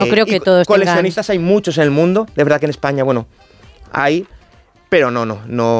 No creo que todos coleccionistas hay muchos en el mundo. De verdad que en España, bueno, hay... Pero no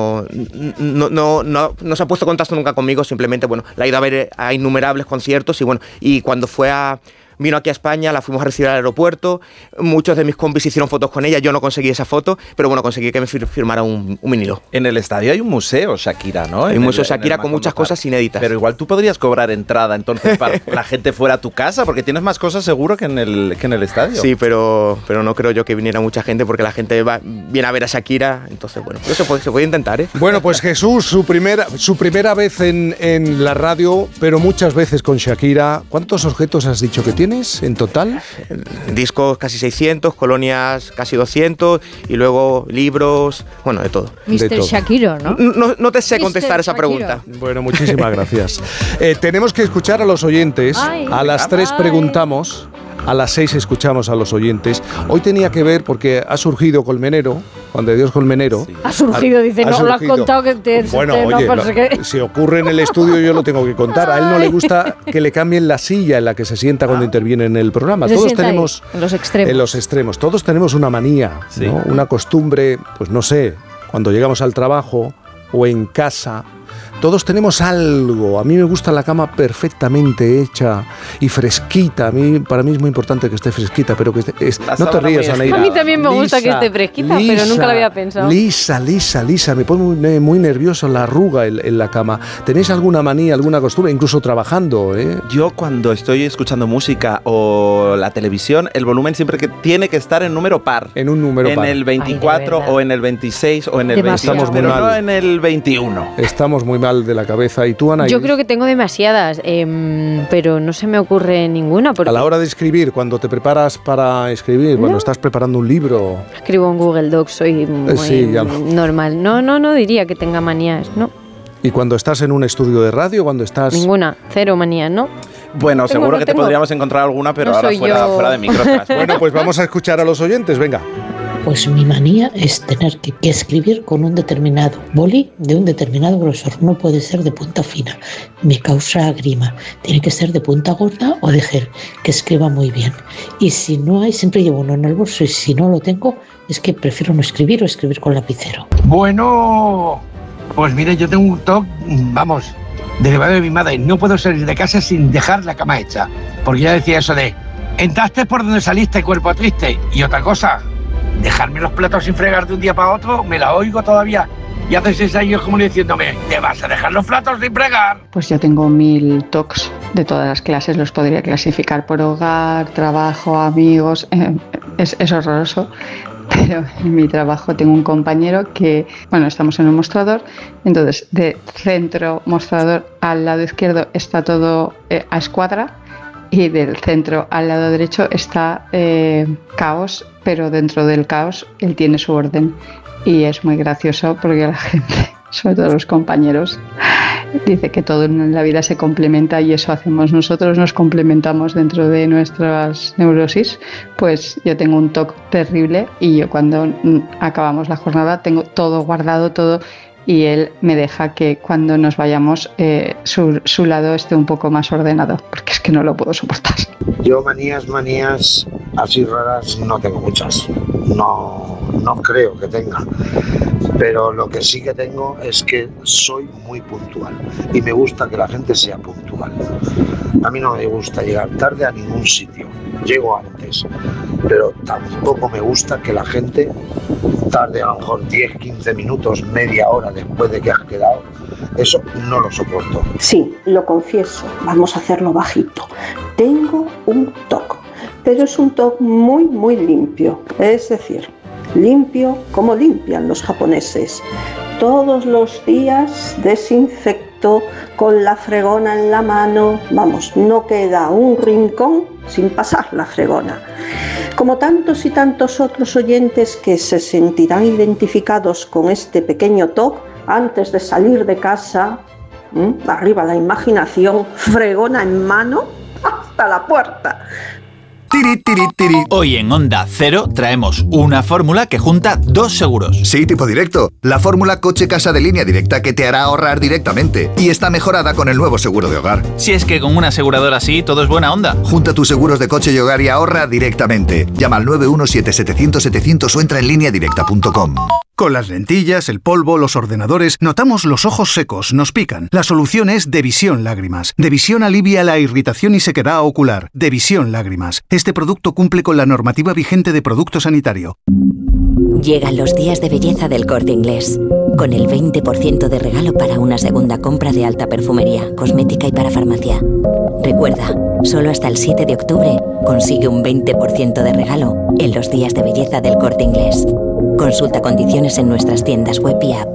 se ha puesto en contacto nunca conmigo, simplemente, bueno, la he ido a ver a innumerables conciertos y bueno, y cuando vino aquí a España, la fuimos a recibir al aeropuerto, muchos de mis compis hicieron fotos con ella, yo no conseguí esa foto, pero bueno, conseguí que me firmara un vinilo. En el estadio hay un museo Shakira, ¿no? Hay un museo Shakira con muchas cosas inéditas. Pero igual tú podrías cobrar entrada entonces para que la gente fuera a tu casa, porque tienes más cosas seguro que en el estadio. Sí, pero no creo yo que viniera mucha gente, porque la gente viene a ver a Shakira, entonces bueno, pero se puede intentar, ¿eh? Bueno, pues Jesús, su primera vez en la radio, pero muchas veces con Shakira. ¿Cuántos objetos has dicho que tienes en total? Discos casi 600, colonias casi 200 y luego libros, bueno, de todo. Mr. Shakiro, ¿no? No te sé contestar esa pregunta. Bueno, muchísimas gracias. Tenemos que escuchar a los oyentes. A las 3 preguntamos, a las 6 escuchamos a los oyentes. Hoy tenía que ver porque ha surgido Colmenero, Juan de Dios Colmenero. Sí. Ha surgido, dice, no lo has contado que te... Bueno, oye, si ocurre en el estudio yo lo tengo que contar. A él no le gusta que le cambien la silla en la que se sienta cuando interviene en el programa. Todos tenemos... Ahí, en los extremos. Todos tenemos una manía, sí, ¿no? Una costumbre, pues no sé, cuando llegamos al trabajo o en casa... Todos tenemos algo. A mí me gusta la cama perfectamente hecha y fresquita. Para mí es muy importante que esté fresquita, pero que no te rías, Aneira. A mí también me gusta que esté fresquita, pero nunca lo había pensado. Lisa. Me pone muy nervioso la arruga en la cama. ¿Tenéis alguna manía, alguna costumbre, incluso trabajando? Yo cuando estoy escuchando música o la televisión, el volumen siempre tiene que estar en número par. En un número par. En el 24 o en el 26 o en el 20, pero no en el 21. Estamos muy mal de la cabeza. ¿Y tú, Ana? Yo creo que tengo demasiadas, pero no se me ocurre ninguna. Porque... A la hora de escribir, cuando te preparas para escribir, cuando estás preparando un libro... Escribo en Google Docs, soy muy normal. No diría que tenga manías, ¿no? ¿Y cuando estás en un estudio de radio, cuando estás...? Ninguna, cero manías, ¿no? Bueno, seguro que te podríamos encontrar alguna, pero ahora fuera de micrófonos. Bueno, pues vamos a escuchar a los oyentes, venga. Pues mi manía es tener que escribir con un determinado boli de un determinado grosor. No puede ser de punta fina, me causa grima. Tiene que ser de punta gorda o de gel, que escriba muy bien. Y si no hay, siempre llevo uno en el bolso, y si no lo tengo, es que prefiero no escribir o escribir con lapicero. Bueno, pues mire, yo tengo un toque, vamos, derivado de mi madre. No puedo salir de casa sin dejar la cama hecha, porque ya decía eso de entraste por donde saliste, cuerpo triste. Y otra cosa, dejarme los platos sin fregar de un día para otro, me la oigo todavía. Y hace 6 años como diciéndome, ¿te vas a dejar los platos sin fregar? Pues yo tengo 1000 tocs de todas las clases, los podría clasificar por hogar, trabajo, amigos, es horroroso. Pero en mi trabajo tengo un compañero que, bueno, estamos en un mostrador, entonces de centro mostrador al lado izquierdo está todo a escuadra, y del centro al lado derecho está caos, pero dentro del caos él tiene su orden. Y es muy gracioso porque la gente, sobre todo los compañeros, dice que todo en la vida se complementa, y eso hacemos nosotros, nos complementamos dentro de nuestras neurosis. Pues yo tengo un TOC terrible, y yo cuando acabamos la jornada tengo todo guardado, todo, y él me deja que cuando nos vayamos su lado esté un poco más ordenado, porque es que no lo puedo soportar. Yo manías así raras no tengo muchas, no creo que tenga, pero lo que sí que tengo es que soy muy puntual y me gusta que la gente sea puntual. A mí no me gusta llegar tarde a ningún sitio, llego antes, pero tampoco me gusta que la gente tarde a lo mejor 10, 15 minutos, media hora después de que has quedado. Eso no lo soporto. Sí, lo confieso, vamos a hacerlo bajito. Tengo un TOC, pero es un TOC muy, muy limpio. Es decir, limpio como limpian los japoneses. Todos los días desinfecto con la fregona en la mano. Vamos, no queda un rincón sin pasar la fregona. Como tantos y tantos otros oyentes que se sentirán identificados con este pequeño TOC, antes de salir de casa, arriba la imaginación, fregona en mano hasta la puerta. Tiri, tiri, tiri. Hoy en Onda Cero traemos una fórmula que junta dos seguros. Sí, tipo directo. La fórmula coche-casa de Línea Directa que te hará ahorrar directamente. Y está mejorada con el nuevo seguro de hogar. Si es que con una aseguradora así todo es buena onda. Junta tus seguros de coche y hogar y ahorra directamente. Llama al 917-700-700 o entra en lineadirecta.com. Con las lentillas, el polvo, los ordenadores, notamos los ojos secos, nos pican. La solución es Devisión Lágrimas. Devisión alivia la irritación y sequedad ocular. Devisión Lágrimas. Este producto cumple con la normativa vigente de producto sanitario. Llegan los días de belleza del Corte Inglés. Con el 20% de regalo para una segunda compra de alta perfumería, cosmética y para farmacia. Recuerda, solo hasta el 7 de octubre consigue un 20% de regalo en los días de belleza del Corte Inglés. Consulta condiciones en nuestras tiendas web y app.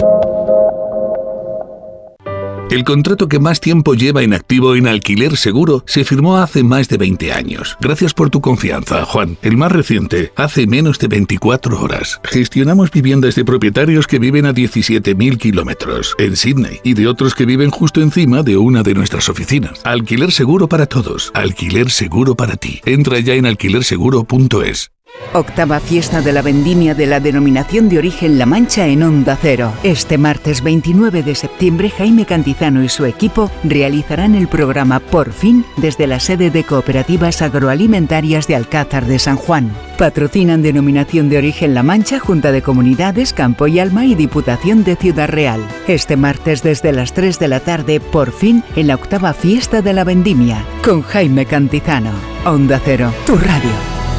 El contrato que más tiempo lleva inactivo en Alquiler Seguro se firmó hace más de 20 años. Gracias por tu confianza, Juan. El más reciente, hace menos de 24 horas. Gestionamos viviendas de propietarios que viven a 17.000 kilómetros en Sydney y de otros que viven justo encima de una de nuestras oficinas. Alquiler Seguro para todos. Alquiler Seguro para ti. Entra ya en alquilerseguro.es. Octava fiesta de la vendimia de la Denominación de Origen La Mancha en Onda Cero. Este martes 29 de septiembre, Jaime Cantizano y su equipo realizarán el programa Por Fin desde la sede de Cooperativas Agroalimentarias de Alcázar de San Juan. Patrocinan Denominación de Origen La Mancha, Junta de Comunidades, Campo y Alma y Diputación de Ciudad Real. Este martes desde las 3 de la tarde, Por Fin, en la octava fiesta de la vendimia, con Jaime Cantizano. Onda Cero, tu radio.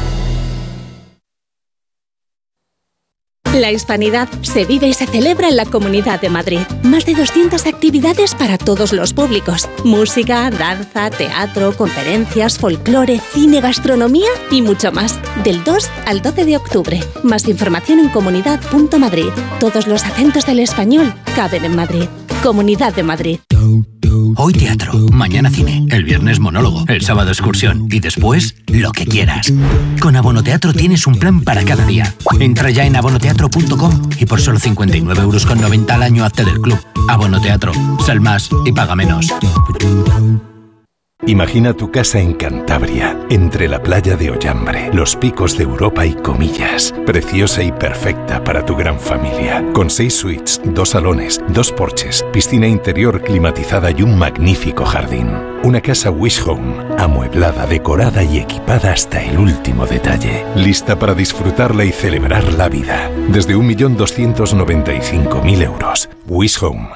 La hispanidad se vive y se celebra en la Comunidad de Madrid. Más de 200 actividades para todos los públicos. Música, danza, teatro, conferencias, folclore, cine, gastronomía y mucho más. Del 2 al 12 de octubre. Más información en comunidad.madrid. Todos los acentos del español caben en Madrid. Comunidad de Madrid. Hoy teatro, mañana cine, el viernes monólogo, el sábado excursión y después lo que quieras. Con Abonoteatro tienes un plan para cada día. Entra ya en abonoteatro.com y por solo 59,90 € al año hazte del club. Abonoteatro, sal más y paga menos. Imagina tu casa en Cantabria, entre la playa de Ollambre, los picos de Europa y Comillas. Preciosa y perfecta para tu gran familia. Con 6 suites, 2 salones, 2 porches, piscina interior climatizada y un magnífico jardín. Una casa Wish Home, amueblada, decorada y equipada hasta el último detalle. Lista para disfrutarla y celebrar la vida. Desde 1.295.000 euros. Wish Home,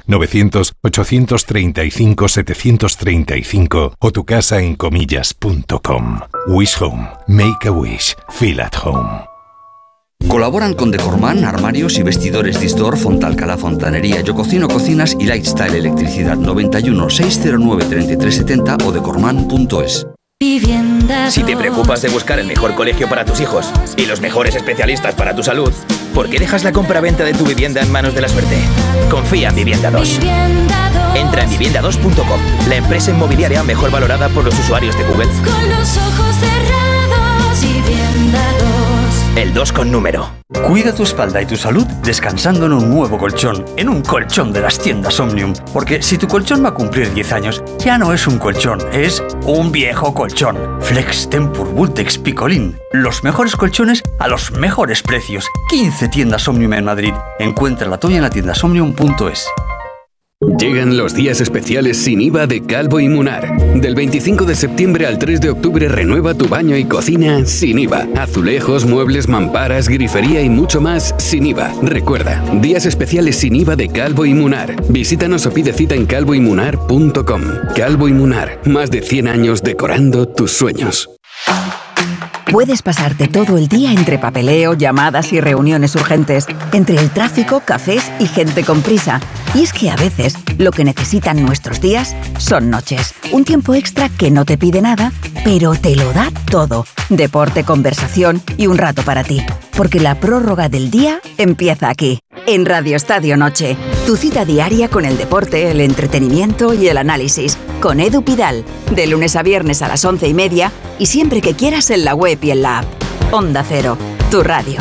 900-835-735 o tu casa en comillas.com. Wish Home. Make a wish. Feel at home. Colaboran con Decorman, armarios y vestidores Distor, Fontalcala, Fontanería, Yo Cocino Cocinas y Lifestyle Electricidad. 91 609 3370 o decorman.es. Si te preocupas de buscar el mejor colegio para tus hijos y los mejores especialistas para tu salud, ¿por qué dejas la compra-venta de tu vivienda en manos de la suerte? Confía en Vivienda 2. Entra en vivienda2.com, la empresa inmobiliaria mejor valorada por los usuarios de Google. Con los ojos cerrados, Vivienda 2. El 2 con número. Cuida tu espalda y tu salud descansando en un nuevo colchón, en un colchón de las tiendas Omnium. Porque si tu colchón va a cumplir 10 años, ya no es un colchón, es un viejo colchón. Flex, Tempur, Vultex, Picolín. Los mejores colchones a los mejores precios. 15 tiendas Omnium en Madrid. Encuentra la tuya en la tiendasomnium.es. Llegan los días especiales sin IVA de Calvo y Munar. Del 25 de septiembre al 3 de octubre renueva tu baño y cocina sin IVA. Azulejos, muebles, mamparas, grifería y mucho más sin IVA. Recuerda, días especiales sin IVA de Calvo y Munar. Visítanos o pide cita en calvoymunar.com. Calvo y Munar, más de 100 años decorando tus sueños. Puedes pasarte todo el día entre papeleo, llamadas y reuniones urgentes, entre el tráfico, cafés y gente con prisa. Y es que a veces lo que necesitan nuestros días son noches. Un tiempo extra que no te pide nada, pero te lo da todo. Deporte, conversación y un rato para ti. Porque la prórroga del día empieza aquí, en Radio Estadio Noche. Tu cita diaria con el deporte, el entretenimiento y el análisis. Con Edu Pidal, de lunes a viernes a las 11:30 y siempre que quieras en la web y en la app. Onda Cero, tu radio.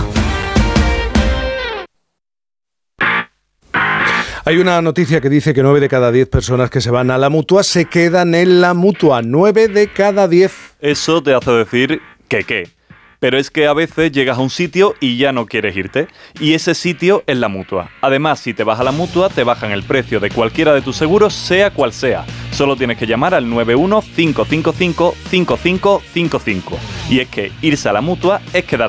Hay una noticia que dice que 9 de cada 10 personas que se van a la Mutua se quedan en la Mutua. 9 de cada 10. Eso te hace decir ¿Qué? Pero es que a veces llegas a un sitio y ya no quieres irte. Y ese sitio es la Mutua. Además, si te vas a la Mutua, te bajan el precio de cualquiera de tus seguros, sea cual sea. Solo tienes que llamar al 91 555 5555. Y es que irse a la Mutua es quedarse